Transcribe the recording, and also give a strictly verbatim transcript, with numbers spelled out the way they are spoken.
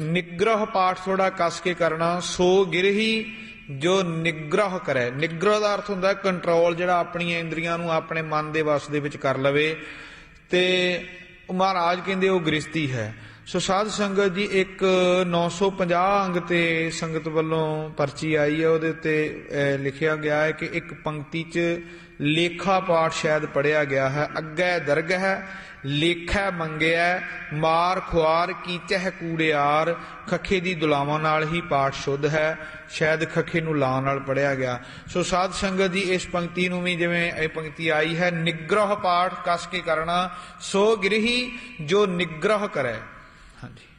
निग्रह पाठ थोड़ा कस के करना। सो गिरही जो निग्रह करे। निग्रह का अर्थ हुंदा कंट्रोल, जिहड़ा अपनी इंद्रियां नूं अपने मन के वस दे विच कर लवे। ते महाराज कहंदे वो गृहस्थी है। सो साध संगत जी एक नौ सौ पचास अंग ते संगत वालों परची आई है, उहदे उत्ते लिखिया गया है कि एक पंक्ति च लेखा पाठ शायद पढ़िया गया है। अग्गै दरग है लेखा मंगिया मार खुआर कीचह कूड़ियार। खखे दी दुलावां नाल ही पाठ शुद्ध है, शायद खखे नूं ला नाल पढ़िया गया। सो साध संगत जी इस पंक्ति नूं भी जिवें ये पंक्ति आई है, निग्रह पाठ कस के करना। सो गिरही जो निग्रह करे। हाँ जी।